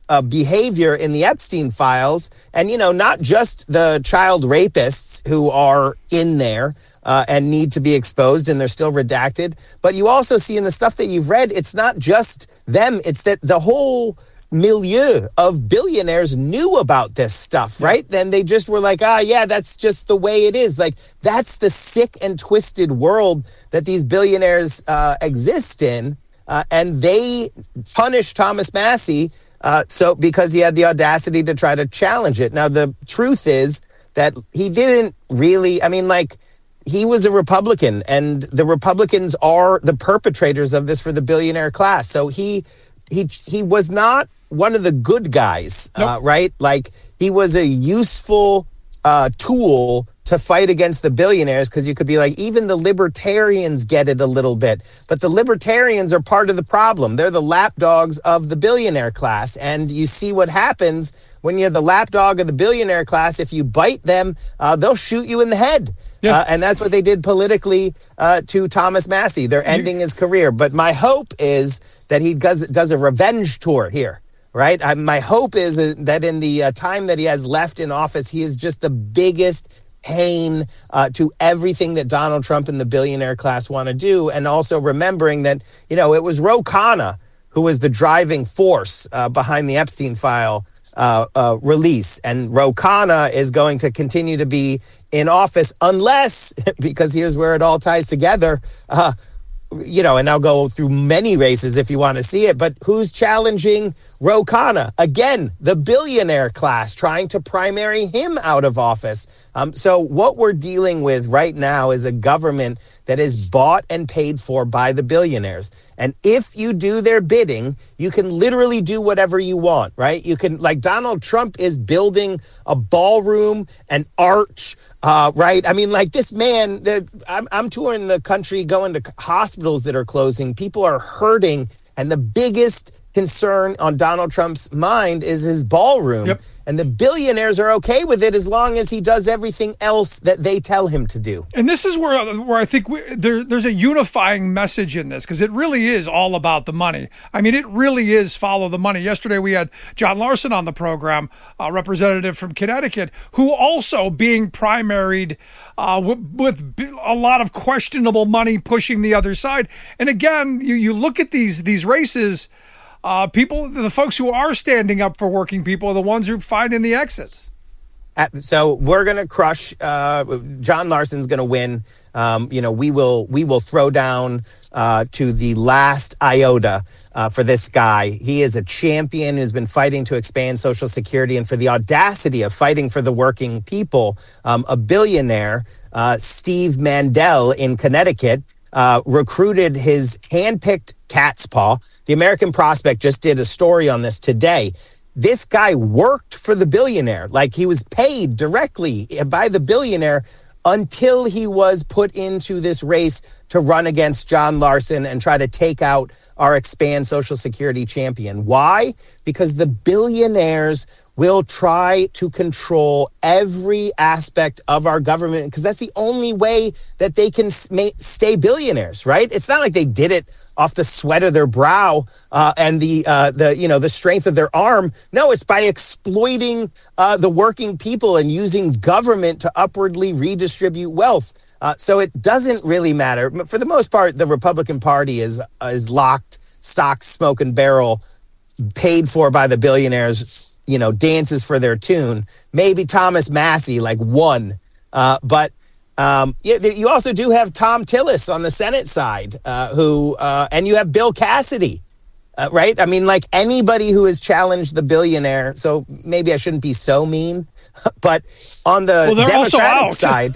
behavior in the Epstein files. And, not just the child rapists who are in there and need to be exposed and they're still redacted. But you also see in the stuff that you've read, it's not just them. It's that the whole milieu of billionaires knew about this stuff, right? Then they just were like, that's just the way it is. Like, that's the sick and twisted world that these billionaires exist in. And they punished Thomas Massie because he had the audacity to try to challenge it. Now, the truth is that he didn't really, he was a Republican, and the Republicans are the perpetrators of this for the billionaire class. So he was not one of the good guys, Nope. right? Like, he was a useful tool to fight against the billionaires, because you could be like, even the libertarians get it a little bit. But the libertarians are part of the problem. They're the lapdogs of the billionaire class. And you see what happens when you're the lapdog of the billionaire class. If you bite them, they'll shoot you in the head. Yeah. And that's what they did politically to Thomas Massie. They're ending his career. But my hope is that he does a revenge tour here. Right. My hope is that in the time that he has left in office, he is just the biggest pain to everything that Donald Trump and the billionaire class want to do. And also remembering that, it was Ro Khanna who was the driving force behind the Epstein file release. And Ro Khanna is going to continue to be in office unless, because here's where it all ties together, and I'll go through many races if you want to see it, but who's challenging Ro Khanna? Again, the billionaire class trying to primary him out of office. So what we're dealing with right now is a government that is bought and paid for by the billionaires. And if you do their bidding, you can literally do whatever you want, right? You can, like Donald Trump is building a ballroom, an arch, right? This man, I'm touring the country, going to hospitals that are closing. People are hurting. And the biggest concern on Donald Trump's mind is his ballroom. Yep. And the billionaires are okay with it as long as he does everything else that they tell him to do. And this is where I think there's a unifying message in this, because it really is all about the money. It really is follow the money. Yesterday we had John Larson on the program, a representative from Connecticut, who also being primaried with a lot of questionable money pushing the other side. And again, you look at these races, the folks who are standing up for working people are the ones who find in the exits. So we're going to crush. John Larson's going to win. We will throw down to the last iota for this guy. He is a champion who's been fighting to expand Social Security, and for the audacity of fighting for the working people. A billionaire, Steve Mandel in Connecticut, recruited his handpicked cat's paw. The American Prospect just did a story on this today. This guy worked for the billionaire, like he was paid directly by the billionaire, until he was put into this race to run against John Larson and try to take out our Expand Social Security champion. Why? Because the billionaires will try to control every aspect of our government, because that's the only way that they can stay billionaires, right? It's not like they did it off the sweat of their brow and the strength of their arm. No, it's by exploiting the working people and using government to upwardly redistribute wealth. So it doesn't really matter. For the most part, the Republican Party is locked, stock, smoke, and barrel, paid for by the billionaires, dances for their tune. Maybe Thomas Massie, won. But you also do have Tom Tillis on the Senate side, and you have Bill Cassidy, right? Anybody who has challenged the billionaire. So maybe I shouldn't be so mean, but on the Democratic side,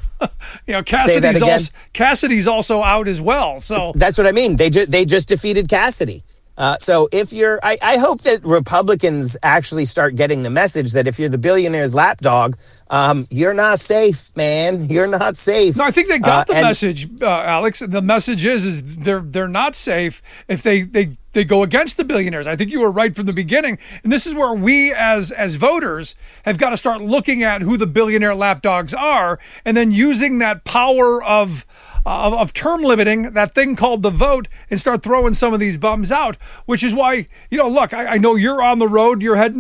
Cassidy's also out as well. So that's what I mean. They just defeated Cassidy. So I hope that Republicans actually start getting the message that if you're the billionaire's lapdog, you're not safe, man. You're not safe. No, I think they got the message, Alex. The message is they're not safe if they go against the billionaires. I think you were right from the beginning. And this is where we as voters have got to start looking at who the billionaire lapdogs are, and then using that power of term limiting, that thing called the vote, and start throwing some of these bums out, which is why, look, I know you're on the road, you're heading